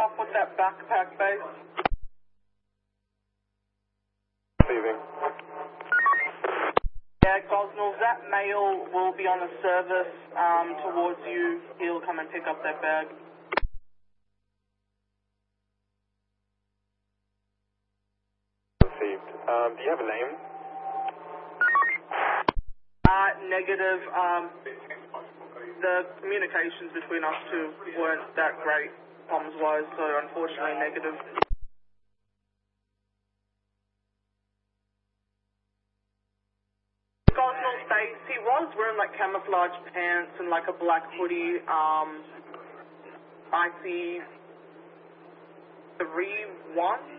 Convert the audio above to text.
off with that backpack base. Receiving. Yeah, Gosnell, that male will be on a service towards you. He'll come and pick up that bag. Received. Do you have a name? Negative. The communications between us two weren't that great, comms-wise, so unfortunately negative. Gosnell Space, he was wearing like camouflage pants and like a black hoodie. I see 3-1.